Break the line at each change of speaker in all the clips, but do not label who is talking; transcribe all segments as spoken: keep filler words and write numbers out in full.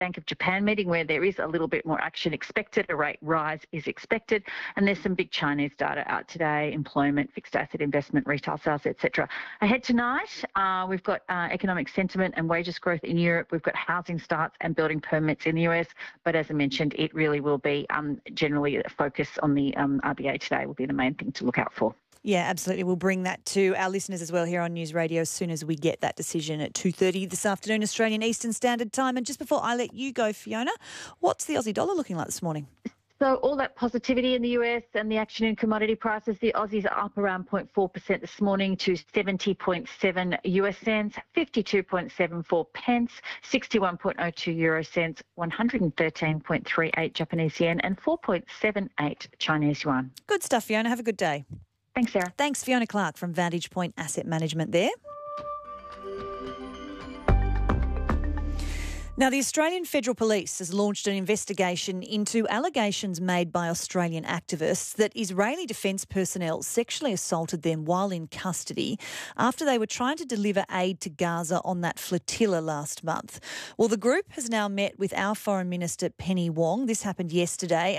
Bank of Japan meeting where there is a little bit more action expected. A rate rise is expected. And there's some big Chinese data out today, employment, fixed asset investment, retail sales, et cetera. Ahead tonight, uh, we've got uh, economic sentiment and wages growth in Europe. We've got housing starts and building permits in the U S. But as I mentioned, it really will be um, generally a focus on the um, R B A today will be the main thing to look out for.
Yeah, absolutely. We'll bring that to our listeners as well here on News Radio as soon as we get that decision at two thirty this afternoon, Australian Eastern Standard Time. And just before I let you go, Fiona, what's the Aussie dollar looking like this morning?
So all that positivity in the U S and the action in commodity prices, the Aussies are up around zero point four percent this morning to seventy point seven U S cents, fifty-two point seven four pence, sixty-one point zero two euro cents, one hundred thirteen point three eight Japanese yen and four point seven eight Chinese yuan.
Good stuff, Fiona. Have a good day.
Thanks, Sarah.
Thanks, Fiona Clark from Vantage Point Asset Management there. Now, the Australian Federal Police has launched an investigation into allegations made by Australian activists that Israeli defence personnel sexually assaulted them while in custody after they were trying to deliver aid to Gaza on that flotilla last month. Well, the group has now met with our Foreign Minister, Penny Wong. This happened yesterday.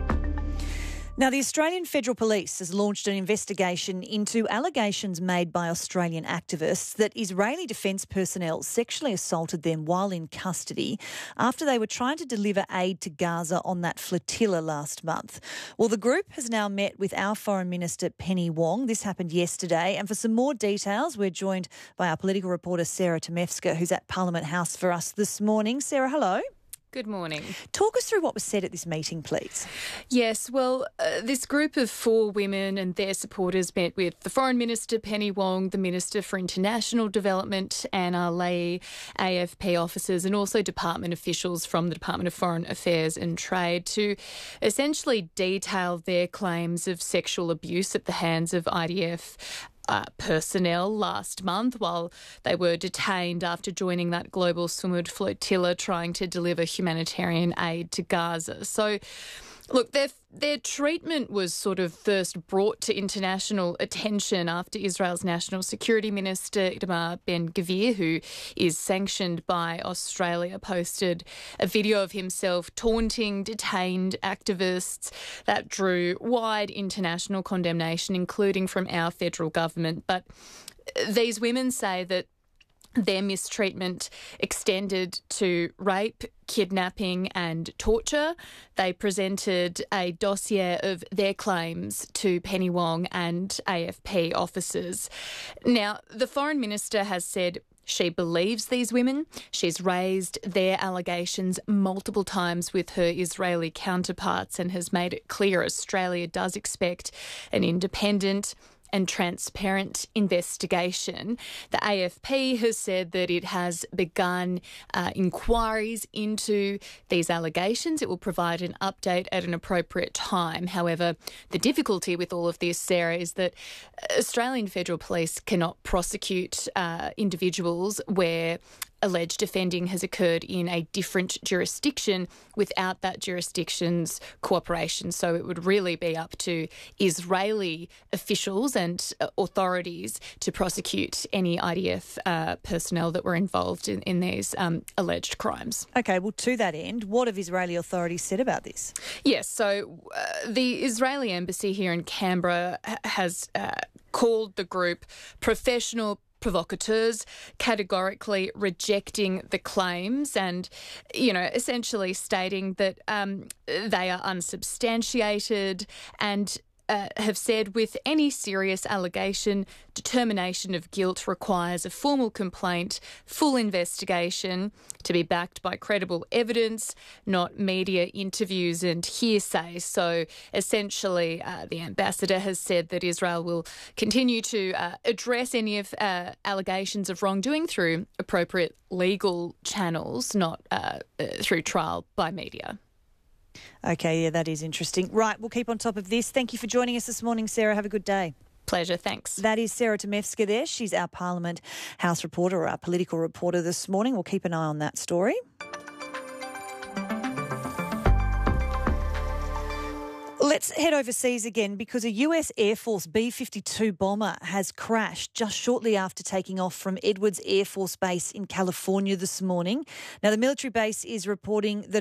Now, the Australian Federal Police has launched an investigation into allegations made by Australian activists that Israeli defence personnel sexually assaulted them while in custody after they were trying to deliver aid to Gaza on that flotilla last month. Well, the group has now met with our Foreign Minister, Penny Wong. This happened yesterday. And for some more details, we're joined by our political reporter, Sarah Tomevska, who's at Parliament House for us this morning. Sarah, hello.
Good morning.
Talk us through what was said at this meeting, please.
Yes, well, uh, this group of four women and their supporters met with the Foreign Minister, Penny Wong, the Minister for International Development, Anna Leahy, A F P officers and also department officials from the Department of Foreign Affairs and Trade to essentially detail their claims of sexual abuse at the hands of I D F Uh, personnel last month while they were detained after joining that global Sumud flotilla trying to deliver humanitarian aid to Gaza. So, look, their their treatment was sort of first brought to international attention after Israel's National Security Minister, Itamar Ben-Gvir, who is sanctioned by Australia, posted a video of himself taunting detained activists that drew wide international condemnation, including from our federal government. But these women say that their mistreatment extended to rape, kidnapping and torture. They presented a dossier of their claims to Penny Wong and A F P officers. Now, the Foreign Minister has said she believes these women. She's raised their allegations multiple times with her Israeli counterparts and has made it clear Australia does expect an independent and transparent investigation. The A F P has said that it has begun uh, inquiries into these allegations. It will provide an update at an appropriate time. However, the difficulty with all of this, Sarah, is that Australian Federal Police cannot prosecute uh, individuals where alleged offending has occurred in a different jurisdiction without that jurisdiction's cooperation. So it would really be up to Israeli officials and authorities to prosecute any I D F uh, personnel that were involved in, in these um, alleged crimes.
Okay, well, to that end, what have Israeli authorities said about this?
Yes, so uh, the Israeli embassy here in Canberra has uh, called the group professional provocateurs, categorically rejecting the claims and, you know, essentially stating that um, they are unsubstantiated and Uh, have said with any serious allegation, determination of guilt requires a formal complaint, full investigation to be backed by credible evidence, not media interviews and hearsay. So essentially, uh, the ambassador has said that Israel will continue to uh, address any of uh, allegations of wrongdoing through appropriate legal channels, not uh, uh, through trial by media.
Okay, yeah, that is interesting. Right, we'll keep on top of this. Thank you for joining us this morning, Sarah. Have a good day.
Pleasure, thanks.
That is Sarah Tomevska there. She's our Parliament House reporter, or our political reporter this morning. We'll keep an eye on that story. Let's head overseas again because a U S Air Force B fifty-two bomber has crashed just shortly after taking off from Edwards Air Force Base in California this morning. Now, the military base is reporting that